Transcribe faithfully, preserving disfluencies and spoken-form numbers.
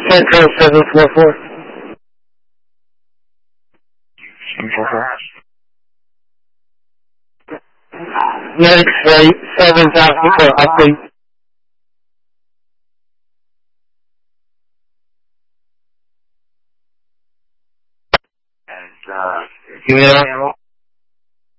Central seven four four. seven four four. Next flight seven thousand for update. And, uh, Give me that.